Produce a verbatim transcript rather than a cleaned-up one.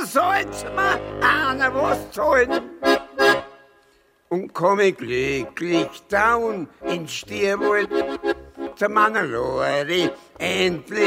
soll's mir einer was zahlen. Und komme glücklich down in Stierwald zu meiner Lore endlich